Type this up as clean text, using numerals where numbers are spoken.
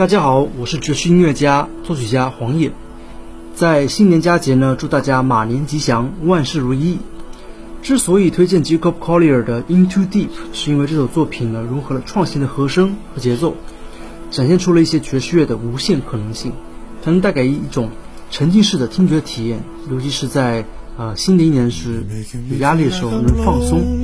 大家好，我是爵士音乐家、作曲家黄野。在新年佳节呢，祝大家马年吉祥，万事如意。之所以推荐 Jacob Collier 的 Into Deep， 是因为这首作品呢融合了创新的和声和节奏，展现出了一些爵士乐的无限可能性，它能带给一种沉浸式的听觉体验，尤其是在新的一年时有压力的时候能放松。